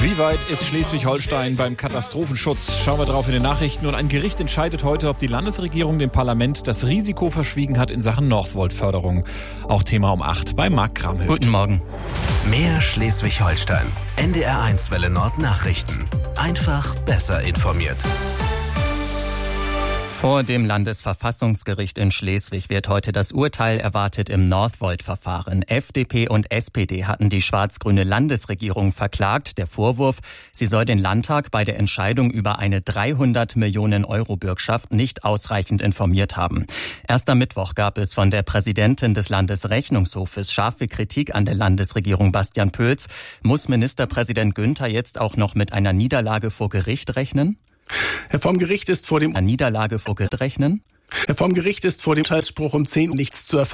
Wie weit ist Schleswig-Holstein beim Katastrophenschutz? Schauen wir drauf in den Nachrichten. Und ein Gericht entscheidet heute, ob die Landesregierung dem Parlament das Risiko verschwiegen hat in Sachen Northvolt-Förderung. Auch Thema um 8 bei Marc Kramhöft. Guten Morgen. Mehr Schleswig-Holstein. NDR1 Welle Nord Nachrichten. Einfach besser informiert. Vor dem Landesverfassungsgericht in Schleswig wird heute das Urteil erwartet im Northvolt-Verfahren. FDP und SPD hatten die schwarz-grüne Landesregierung verklagt. Der Vorwurf, sie soll den Landtag bei der Entscheidung über eine 300 Millionen Euro Bürgschaft nicht ausreichend informiert haben. Erst am Mittwoch gab es von der Präsidentin des Landesrechnungshofes scharfe Kritik an der Landesregierung Bastian Pöls. Muss Ministerpräsident Günther jetzt auch noch mit einer Niederlage vor Gericht rechnen? Vom Gericht ist vor dem Niederlage vor Gericht rechnen? Vom Gericht ist vor dem Urteilsspruch um 10 Uhr nichts zu erfahren.